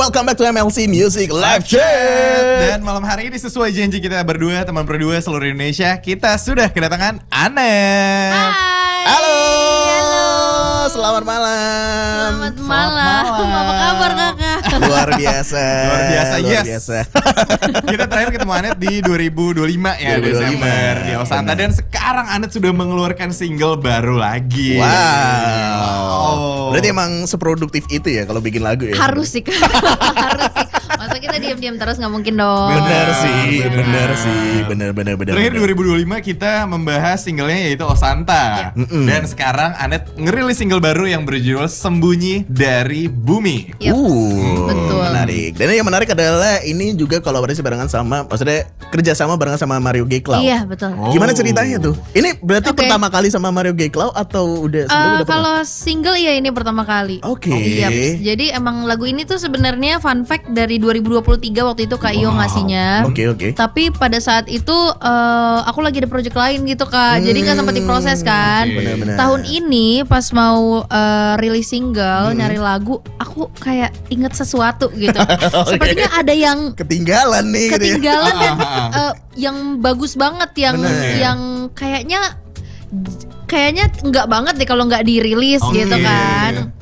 welcome back to MLC Music Live Chat. Dan malam hari ini sesuai janji kita berdua, teman berdua seluruh Indonesia, kita sudah kedatangan Anet. Hai. Halo. Selamat malam. Selamat malam. Apa kabar kakak? Luar biasa. Luar biasa, yes. Biasa. Kita terakhir ketemu Anet di 2025 ya, 2025. Desember di Osanta. Dan sekarang Anet sudah mengeluarkan single baru lagi. Wow. Berarti emang seproduktif itu ya kalau bikin lagu ya? Harus sih kak. Harus sih. Masa kita diam-diam terus nggak mungkin dong. Bener sih. Bener. Terakhir 2025 kita membahas singlenya yaitu Osanta. Dan sekarang Anet ngerilis single baru yang berjudul Sembunyi dari Bumi. Yep. Betul. Menarik. Dan yang menarik adalah ini juga kolaborasi barengan sama, maksudnya kerjasama barengan sama Mario G. Cloud. Iya betul. Gimana ceritanya tuh? Ini berarti Oke. pertama kali sama Mario G. Cloud atau udah sebelumnya udah pernah? Kalau single ya ini pertama kali. Oke. Iya. Jadi emang lagu ini tuh sebenarnya fun fact dari 2023 waktu itu Kak Iyo ngasihnya. Oke. Tapi pada saat itu aku lagi ada project lain gitu kak. Jadi nggak sempat diproses kan. Benar-benar. Tahun ini pas mau rilis single nyari lagu, aku kayak inget sesuatu gitu. Sepertinya ada yang Ketinggalan nih gitu ya. ketinggalan dan yang bagus banget Bener. yang kayaknya nggak banget deh kalau nggak dirilis Oke. gitu kan.